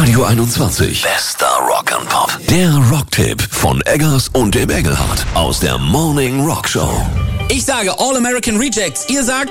Radio 21. Bester Rock and Pop. Der Rocktipp von Eggers und dem Engelhardt aus der Morning Rock Show. Ich sage All American Rejects. Ihr sagt